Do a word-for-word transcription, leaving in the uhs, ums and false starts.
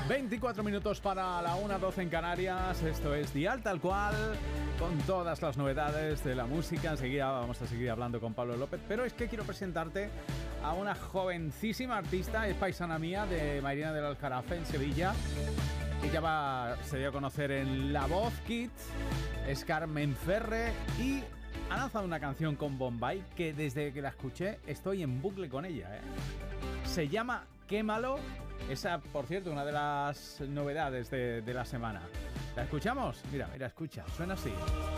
veinticuatro minutos para la una, doce en Canarias. Esto es Dial Tal Cual, con todas las novedades de la música. Enseguida vamos a seguir hablando con Pablo López, pero es que quiero presentarte a una jovencísima artista, es paisana mía, de Mairena del Aljarafe, en Sevilla. Ella va, se dio a conocer en La Voz Kids, es Carmen Ferre, y ha lanzado una canción con Bombay que desde que la escuché estoy en bucle con ella, ¿eh? Se llama Quémalo. Esa, por cierto, una de las novedades de, de la semana. ¿La escuchamos? Mira, mira, escucha, suena así.